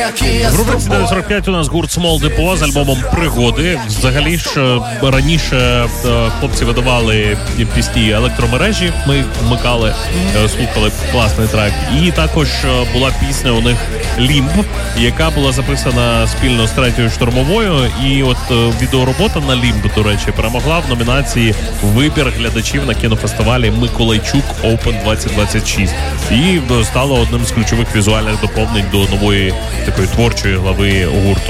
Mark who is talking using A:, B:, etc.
A: В рубриці 945 у нас гурт Small Depot з альбомом «Пригоди». Взагалі ж раніше хлопці видавали пісні електромережі, ми їх вмикали, слухали класний трек. І також була пісня у них «Лімб», яка була записана спільно з Третьою штурмовою. І от відеоробота на «Лімб», до речі, перемогла в номінації «Вибір глядачів на кінофестивалі Миколайчук Open 2026». І стала одним з ключових візуальних доповнень до нової такої творчої глави гурту.